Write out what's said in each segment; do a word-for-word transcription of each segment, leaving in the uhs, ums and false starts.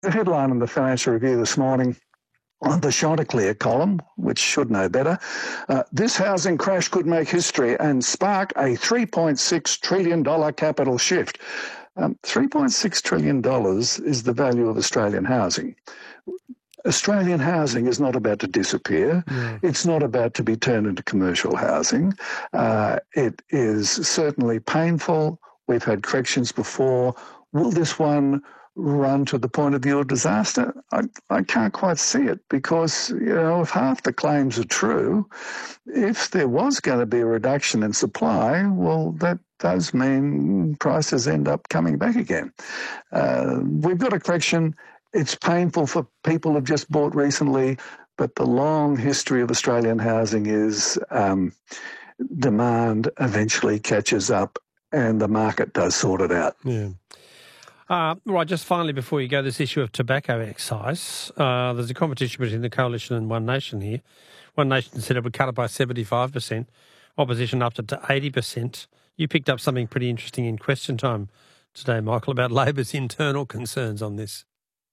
The headline in the Financial Review this morning on the Chanticleer column, which should know better, uh, this housing crash could make history and spark a three point six trillion dollars capital shift. Um, three point six trillion dollars is the value of Australian housing. Australian housing is not about to disappear. No. It's not about to be turned into commercial housing. Uh, it is certainly painful. We've had corrections before. Will this one run to the point of your disaster? I, I can't quite see it because, you know, if half the claims are true, if there was going to be a reduction in supply, well, that does mean prices end up coming back again. Uh, we've got a correction. It's painful for people who've just bought recently, but the long history of Australian housing is um, demand eventually catches up and the market does sort it out. Yeah. Uh, right, just finally before you go, this issue of tobacco excise. Uh, there's a competition between the Coalition and One Nation here. One Nation said it would cut it by seventy-five percent. Opposition upped it to eighty percent. You picked up something pretty interesting in Question Time today, Michael, about Labor's internal concerns on this.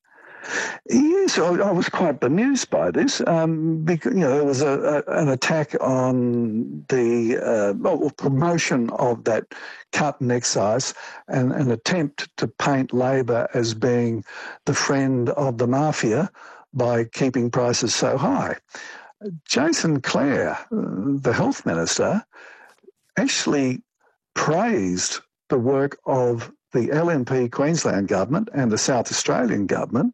Yes, I was quite bemused by this um, because, you know, there was a, a, an attack on the uh, well, promotion of that cut in excise and an attempt to paint Labor as being the friend of the mafia by keeping prices so high. Jason Clare, the health minister, actually praised the work of the L N P Queensland government and the South Australian government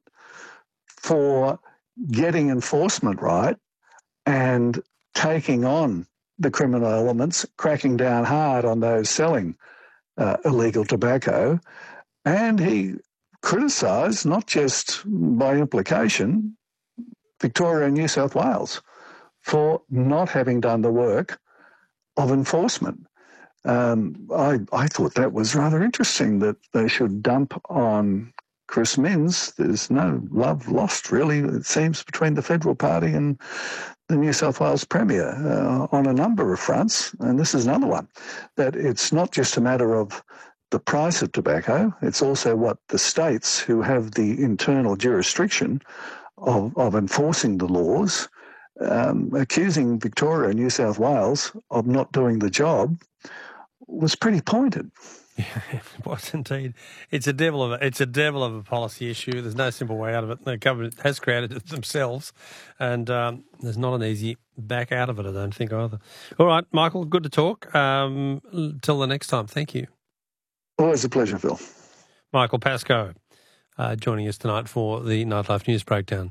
for getting enforcement right and taking on the criminal elements, cracking down hard on those selling uh, illegal tobacco. And he criticised, not just by implication, Victoria and New South Wales for not having done the work of enforcement. Um, I, I thought that was rather interesting that they should dump on Chris Minns. There's no love lost, really, it seems, between the Federal Party and the New South Wales Premier uh, on a number of fronts, and this is another one, that it's not just a matter of the price of tobacco, it's also what the states who have the internal jurisdiction of, of enforcing the laws, um, accusing Victoria and New South Wales of not doing the job was pretty pointed. Yeah, it was indeed. It's a devil of a, it's a devil of a policy issue. There's no simple way out of it. The government has created it themselves, and um, there's not an easy back out of it, I don't think, either. All right, Michael, good to talk. Um, till the next time, thank you. Always a pleasure, Phil. Michael Pascoe uh, joining us tonight for the Nightlife News Breakdown.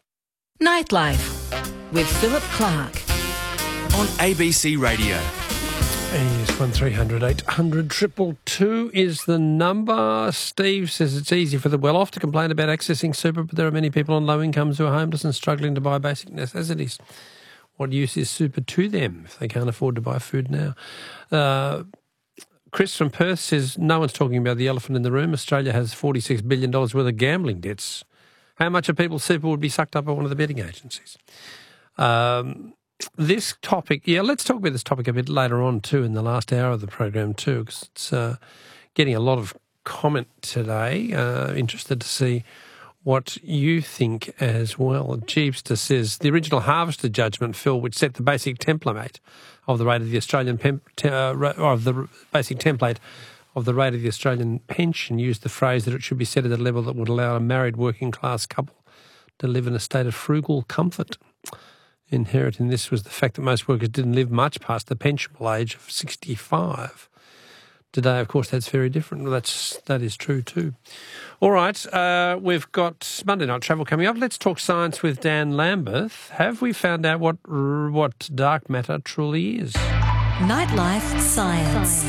Nightlife with Philip Clark on A B C Radio. Yes, one three hundred eight hundred two two two is the number. Steve says it's easy for the well-off to complain about accessing super, but there are many people on low incomes who are homeless and struggling to buy basic necessities. What use is super to them if they can't afford to buy food now? Uh, Chris from Perth says no one's talking about the elephant in the room. Australia has forty-six billion dollars worth of gambling debts. How much of people's super would be sucked up by one of the betting agencies? Um... This topic, yeah, let's talk about this topic a bit later on too in the last hour of the program too, because it's uh, getting a lot of comment today. Uh, interested to see what you think as well. Jeepster says the original Harvester judgment, Phil, which set the basic template of the rate of the Australian pem- te- uh, or of the basic template of the rate of the Australian pension, used the phrase that it should be set at a level that would allow a married working class couple to live in a state of frugal comfort. Inherent in this was the fact that most workers didn't live much past the pensionable age of sixty-five. Today, of course, that's very different. Well, that's, that is true too. All right, uh, we've got Monday Night Travel coming up. Let's talk science with Dan Lambeth. Have we found out what what dark matter truly is? Nightlife Science.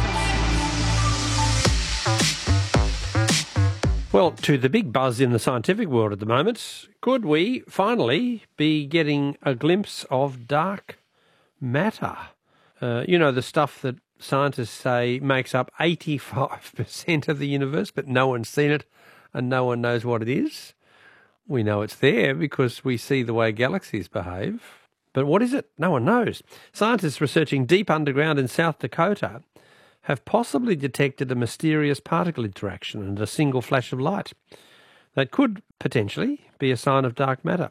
Well, to the big buzz in the scientific world at the moment, could we finally be getting a glimpse of dark matter? Uh, you know, the stuff that scientists say makes up eighty-five percent of the universe, but no one's seen it and no one knows what it is. We know it's there because we see the way galaxies behave. But what is it? No one knows. Scientists researching deep underground in South Dakota have possibly detected a mysterious particle interaction and a single flash of light. that could potentially be a sign of dark matter.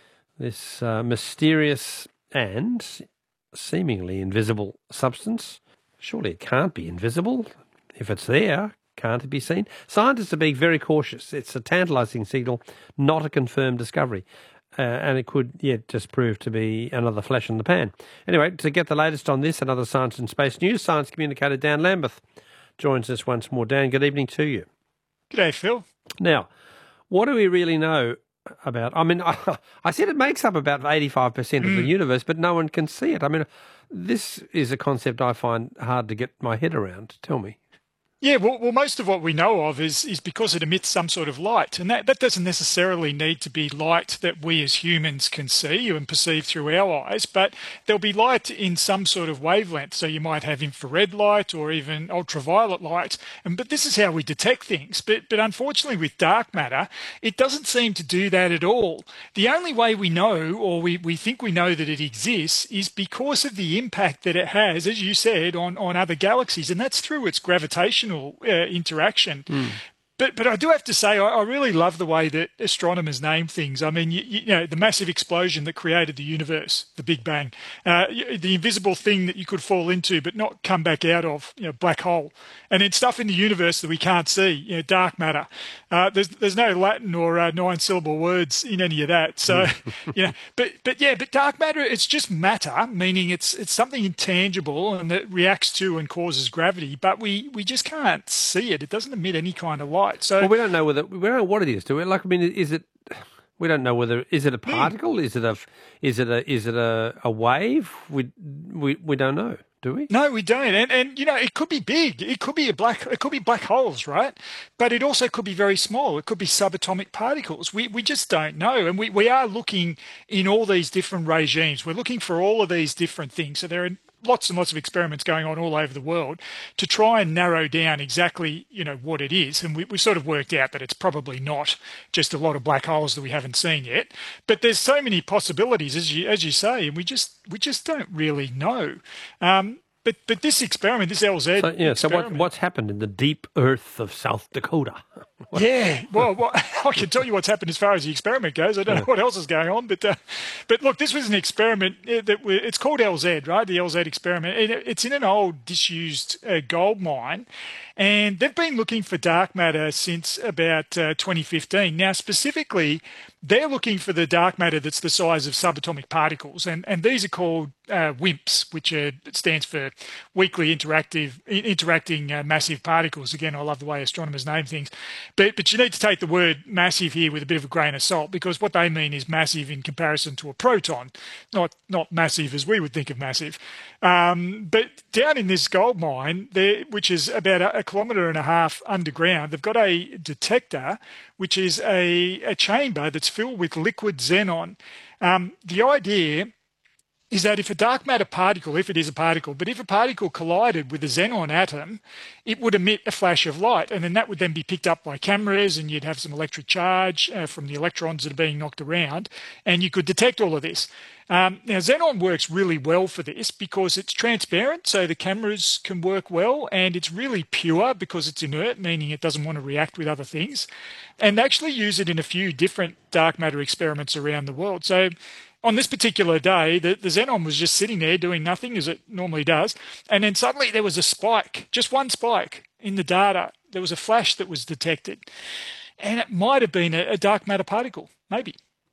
This uh, mysterious and seemingly invisible substance, surely it can't be invisible. If it's there, can't it be seen? Scientists are being very cautious. It's a tantalising signal, not a confirmed discovery. Uh, and it could yet just prove to be another flash in the pan. Anyway, to get the latest on this and other science and space news, science communicator Dan Lambeth joins us once more. Dan, good evening to you. G'day, Phil. Now, what do we really know about? I mean, I, I said it makes up about eighty-five percent of mm. the universe, but no one can see it. I mean, this is a concept I find hard to get my head around. Tell me. Yeah, well, well, most of what we know of is is because it emits some sort of light, and that, that doesn't necessarily need to be light that we as humans can see and perceive through our eyes, but there'll be light in some sort of wavelength. So you might have infrared light or even ultraviolet light, and but this is how we detect things. But but unfortunately, with dark matter, it doesn't seem to do that at all. The only way we know, or we, we think we know that it exists, is because of the impact that it has, as you said, on on other galaxies, and that's through its gravitation. Uh, interaction. Mm. But but I do have to say, I, I really love the way that astronomers name things. I mean, you, you know, the massive explosion that created the universe, the Big Bang, uh, the invisible thing that you could fall into but not come back out of, you know, black hole, and then stuff in the universe that we can't see, you know, dark matter. Uh, there's there's no Latin or uh, nine syllable words in any of that. So, you know, but but yeah, but dark matter, it's just matter, meaning it's it's something intangible and that reacts to and causes gravity, but we we just can't see it. It doesn't emit any kind of light. So well, we don't know whether we don't know what it is, do we? Like, I mean, is it? We don't know whether is it a particle? Mm. Is it a? Is it a? Is it a, a wave? We we we don't know, do we? No, we don't. And and you know, it could be big. It could be a black. It could be black holes, right? But it also could be very small. It could be subatomic particles. We we just don't know. And we we are looking in all these different regimes. We're looking for all of these different things. So there are lots and lots of experiments going on all over the world to try and narrow down exactly, you know, what it is. And we, we sort of worked out that it's probably not just a lot of black holes that we haven't seen yet. But there's so many possibilities, as you as you say, and we just we just don't really know. Um, but but this experiment, this L Z, so, yeah. So what what's happened in the deep earth of South Dakota? yeah, well, well, I can tell you what's happened as far as the experiment goes. I don't know what else is going on, but uh, but look, this was an experiment that we, it's called L Z, right? The L Z experiment. It, it's in an old disused uh, gold mine, and they've been looking for dark matter since about uh, twenty fifteen. Now, specifically, they're looking for the dark matter that's the size of subatomic particles, and and these are called uh, WIMPs, which are, it stands for weakly interactive interacting uh, massive particles. Again, I love the way astronomers name things. But but you need to take the word massive here with a bit of a grain of salt, because what they mean is massive in comparison to a proton, not not massive as we would think of massive. Um, but down in this gold mine, there, which is about a, a kilometre and a half underground, they've got a detector, which is a, a chamber that's filled with liquid xenon. Um, the idea is that if a dark matter particle, if it is a particle, but if a particle collided with a xenon atom, it would emit a flash of light, and then that would then be picked up by cameras, and you'd have some electric charge uh, from the electrons that are being knocked around, and you could detect all of this. Um, now, xenon works really well for this because it's transparent, so the cameras can work well, and it's really pure because it's inert, meaning it doesn't want to react with other things, and they actually use it in a few different dark matter experiments around the world. So on this particular day, the, the xenon was just sitting there doing nothing, as it normally does, and then suddenly there was a spike, just one spike in the data. There was a flash that was detected, and it might have been a, a dark matter particle, maybe.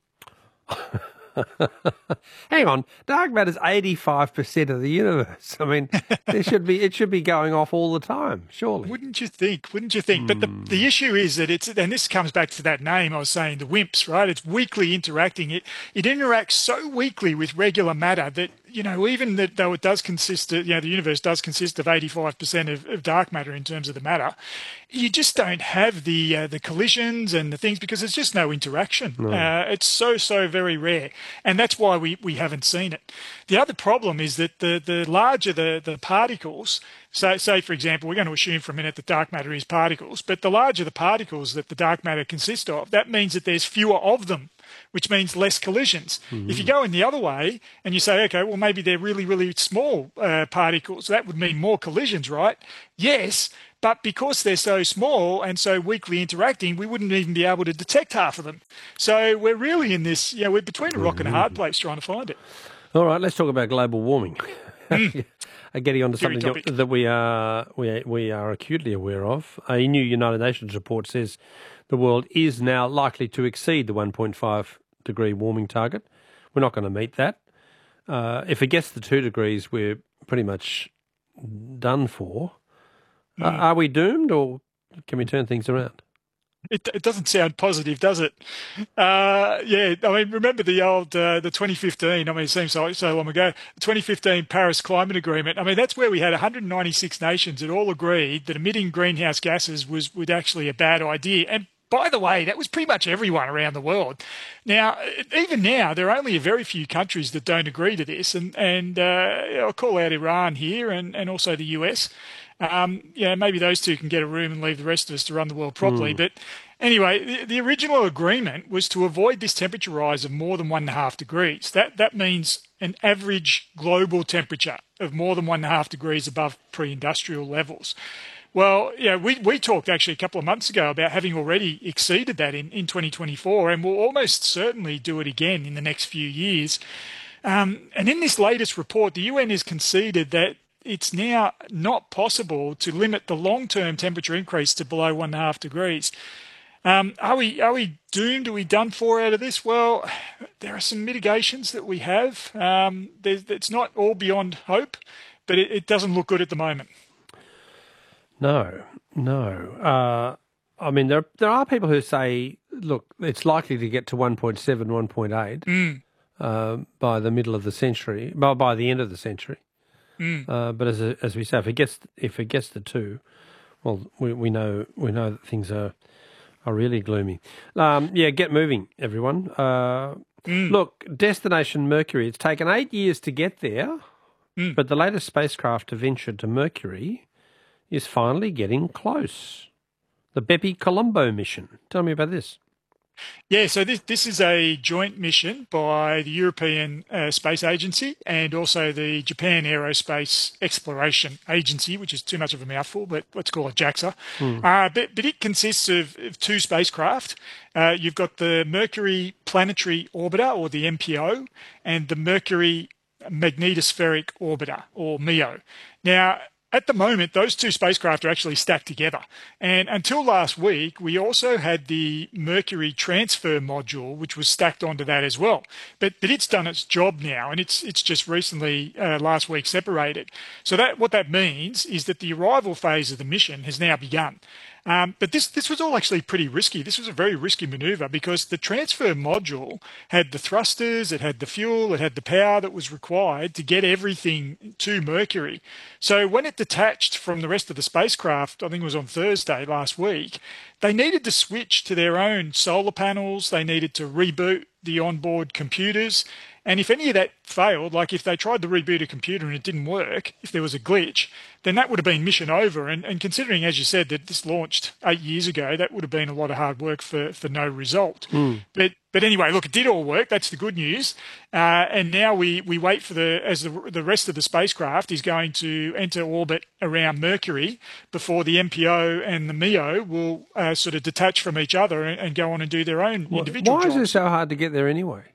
Hang on, dark matter's eighty-five percent of the universe. I mean, there should be it should be going off all the time, surely. Wouldn't you think? Wouldn't you think? Mm. But the the issue is that it's, and this comes back to that name I was saying, the WIMPs, right? It's weakly interacting. It it interacts so weakly with regular matter that, you know, even that though it does consist of, you know, the universe does consist of eighty-five percent of, of dark matter in terms of the matter, you just don't have the uh, the collisions and the things because there's just no interaction. No. Uh, it's so, so very rare. And that's why we, we haven't seen it. The other problem is that the, the larger the, the particles, so say, for example, we're going to assume for a minute that dark matter is particles, but the larger the particles that the dark matter consists of, that means that there's fewer of them. which means less collisions. Mm-hmm. If you go in the other way and you say, okay, well, maybe they're really, really small uh, particles, that would mean more collisions, right? Yes, but because they're so small and so weakly interacting, we wouldn't even be able to detect half of them. So we're really in this, you know, we're between a rock and a hard place trying to find it. All right, let's talk about global warming. Mm. Getting on to Very something topic. that we are, we, we are acutely aware of. A new United Nations report says the world is now likely to exceed the one point five degree warming target. We're not going to meet that. Uh, if it gets to two degrees, we're pretty much done for. Mm. Uh, are we doomed, or can we turn things around? It, it doesn't sound positive, does it? Uh, yeah, I mean, remember the old, uh, the twenty fifteen, I mean, it seems so, so long ago, the twenty fifteen Paris Climate Agreement. I mean, that's where we had one hundred ninety-six nations that all agreed that emitting greenhouse gases was, was actually a bad idea. And by the way, that was pretty much everyone around the world. Now, even now, there are only a very few countries that don't agree to this. And, and uh, I'll call out Iran here and, and also the U S. Um, yeah, maybe those two can get a room and leave the rest of us to run the world properly. Mm. But anyway, the, the original agreement was to avoid this temperature rise of more than one and a half degrees. That that means an average global temperature of more than one and a half degrees above pre-industrial levels. Well, yeah, we, we talked actually a couple of months ago about having already exceeded that in, in twenty twenty-four, and we'll almost certainly do it again in the next few years. Um, and in this latest report, the U N has conceded that it's now not possible to limit the long-term temperature increase to below one and a half degrees. Um, are we are we doomed? Are we done for out of this? Well, there are some mitigations that we have. Um, it's not all beyond hope, but it, it doesn't look good at the moment. No, no. Uh, I mean, there there are people who say, look, it's likely to get to one point seven, one point eight mm. uh, by the middle of the century, by, by the end of the century. Mm. Uh, but as a, as we say, if it gets if it gets to two, well, we we know we know that things are are really gloomy. Um, yeah, get moving, everyone. Uh, mm. Look, Destination Mercury. It's taken eight years to get there, mm. but the latest spacecraft to venture to Mercury is finally getting close. The Bepi Colombo mission. Tell me about this. Yeah, so this this is a joint mission by the European uh, Space Agency and also the Japan Aerospace Exploration Agency, which is too much of a mouthful, but let's call it JAXA. Hmm. Uh, but, but it consists of, of two spacecraft. Uh, you've got the Mercury Planetary Orbiter, or the M P O, and the Mercury Magnetospheric Orbiter, or M E O. Now, at the moment, those two spacecraft are actually stacked together. And until last week, we also had the Mercury Transfer Module, which was stacked onto that as well. But, but it's done its job now, and it's it's just recently, uh, last week, separated. So that what that means is that the arrival phase of the mission has now begun. Um, but this this was all actually pretty risky. This was a very risky maneuver because the transfer module had the thrusters, it had the fuel, it had the power that was required to get everything to Mercury. So when it detached from the rest of the spacecraft, I think it was on Thursday last week, they needed to switch to their own solar panels, they needed to reboot the onboard computers. And if any of that failed, like if they tried to reboot a computer and it didn't work, if there was a glitch, then that would have been mission over. And, and considering, as you said, that this launched eight years ago, that would have been a lot of hard work for, for no result. Mm. But but anyway, look, it did all work. That's the good news. Uh, and now we, we wait for the as the, the rest of the spacecraft is going to enter orbit around Mercury before the M P O and the M E O will uh, sort of detach from each other and, and go on and do their own individual Why jobs. is it so hard to get there anyway?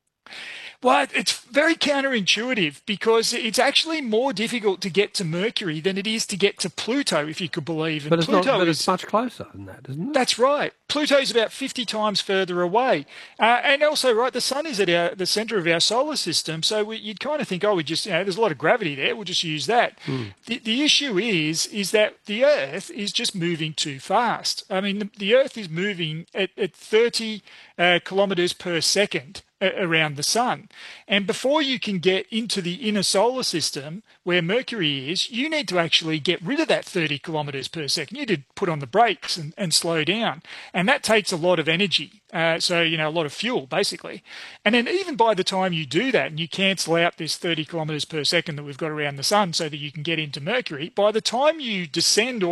Well, it's very counterintuitive because it's actually more difficult to get to Mercury than it is to get to Pluto, if you could believe. And but it's Pluto not. But is, it's much closer than that, isn't it? That's right. Pluto's about fifty times further away, uh, and also, right, the sun is at our, the centre of our solar system. So we, you'd kind of think, oh, we just, you know, there's a lot of gravity there. We'll just use that. Mm. The, the issue is, is that the Earth is just moving too fast. I mean, the, the Earth is moving at, at thirty uh, kilometres per second around the sun. And before you can get into the inner solar system where Mercury is, you need to actually get rid of that thirty kilometres per second. You need to put on the brakes and, and slow down. And that takes a lot of energy. Uh, so, you know, a lot of fuel, basically. And then even by the time you do that and you cancel out this thirty kilometres per second that we've got around the sun so that you can get into Mercury, by the time you descend all that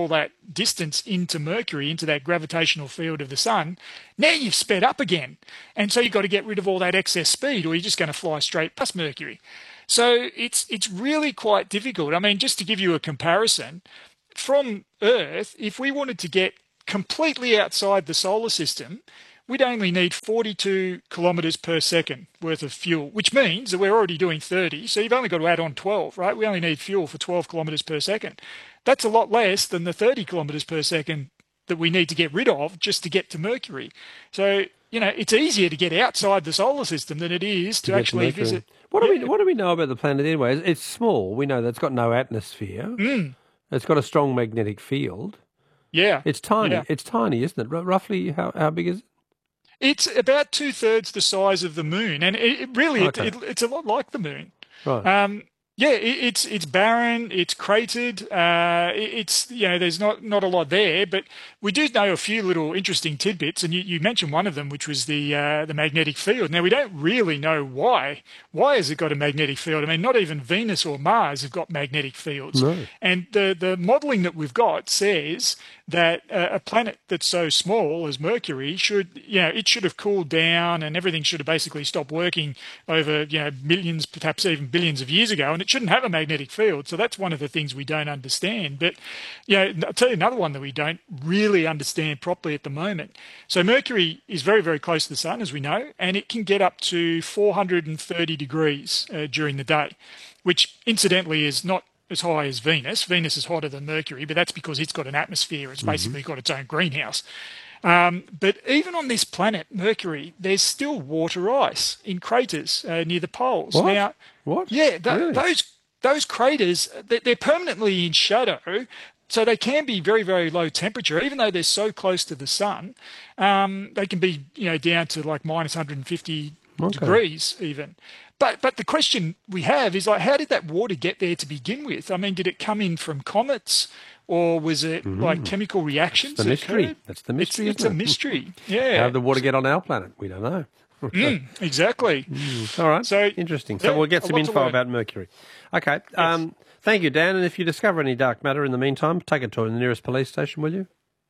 distance into Mercury, into that gravitational field of the sun, now you've sped up again. And so you've got to get rid of all that excess speed, or you're just going to fly straight past Mercury. So it's it's really quite difficult. I mean, just to give you a comparison, from Earth, if we wanted to get completely outside the solar system, we'd only need forty-two kilometres per second worth of fuel, which means that we're already doing thirty. So you've only got to add on twelve, right? We only need fuel for twelve kilometres per second. That's a lot less than the thirty kilometres per second that we need to get rid of just to get to Mercury. So, you know, it's easier to get outside the solar system than it is to, to actually to visit. What do yeah. we What do we know about the planet anyway? It's small. We know that it's got no atmosphere. Mm. It's got a strong magnetic field. Yeah. It's tiny. Yeah. It's tiny, isn't it? R- roughly, how how big is it? It's about two-thirds the size of the moon, and it, it really okay. it, it, it's a lot like the moon. Right. Um, yeah, it, it's it's barren, it's cratered. Uh, it, it's you know there's not, not a lot there, but we do know a few little interesting tidbits, and you, you mentioned one of them, which was the uh, the magnetic field. Now we don't really know why. Why has it got a magnetic field? I mean, not even Venus or Mars have got magnetic fields. No. And the the modelling that we've got says that uh, a planet that's so small as Mercury should, you know, it should have cooled down and everything should have basically stopped working over, you know, millions, perhaps even billions of years ago, and it shouldn't have a magnetic field. So that's one of the things we don't understand. But, you know, I'll tell you another one that we don't really understand properly at the moment. So Mercury is very, very close to the sun, as we know, and it can get up to four hundred thirty degrees uh, during the day, which incidentally is not as high as Venus. Venus is hotter than Mercury, but that's because it's got an atmosphere. It's basically mm-hmm. got its own greenhouse. Um, but even on this planet, Mercury, there's still water ice in craters uh, near the poles. What? Now, what? Yeah, th- really? those those craters, they're permanently in shadow, so they can be very, very low temperature. Even though they're so close to the sun, um, they can be, you know, down to like minus one hundred fifty okay. degrees even. But but the question we have is, like, how did that water get there to begin with? I mean, did it come in from comets, or was it mm-hmm. like chemical reactions? That's the mystery. Occurred? That's the mystery. It's, it's a mystery. Yeah. How did the water get on our planet? We don't know. mm, exactly. Mm. All right. So interesting. So yeah, we'll get some info about Mercury. Okay. Yes. Um, thank you, Dan. And if you discover any dark matter in the meantime, take it to the nearest police station, will you?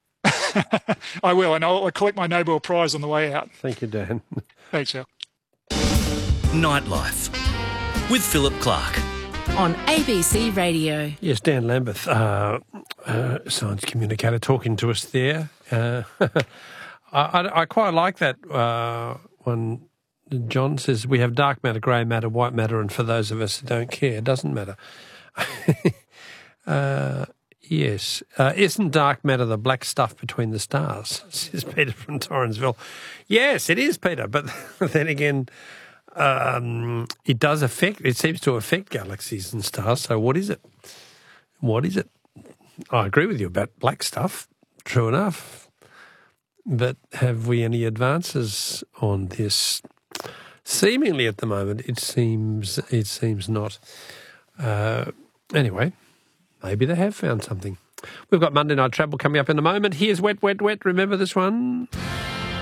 I will, and I'll collect my Nobel Prize on the way out. Thank you, Dan. Thanks, Al. Nightlife with Philip Clark on A B C Radio. Yes, Dan Lambeth, uh, uh, science communicator, talking to us there. Uh, I, I, I quite like that uh, one. John says we have dark matter, grey matter, white matter, and for those of us who don't care, it doesn't matter. uh, yes. Uh, isn't dark matter the black stuff between the stars? Says Peter from Torrensville. Yes, it is, Peter, but then again, Um, it does affect, it seems to affect galaxies and stars. So what is it? What is it? I agree with you about black stuff, true enough. But have we any advances on this? Seemingly at the moment, it seems it seems not. Uh, anyway, maybe they have found something. We've got Monday Night Travel coming up in a moment. Here's Wet, Wet, Wet. Remember this one?